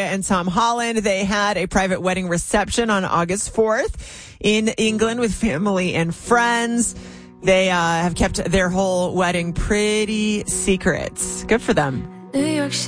and Tom Holland. They had a private wedding reception on August 4th in England with family and friends. They have kept their whole wedding pretty secret. Good for them. New York